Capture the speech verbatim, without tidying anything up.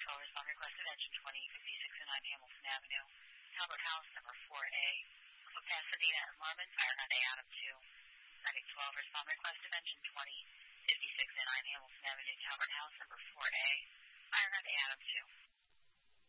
twelve, respond request of engine twenty fifty-six oh nine Hamilton Avenue, Talbot House, number four A. Pasadena and Marmon, fire on A Adam two. Medic twelve, respond request of engine twenty fifty-six oh nine Hamilton Avenue, Talbot House, number four A. Fire on A Adam two.